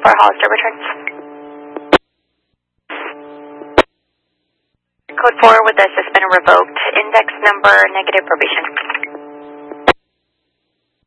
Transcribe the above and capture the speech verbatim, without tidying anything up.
for Hollister returns. Code four with the suspended revoked. Index number negative probation.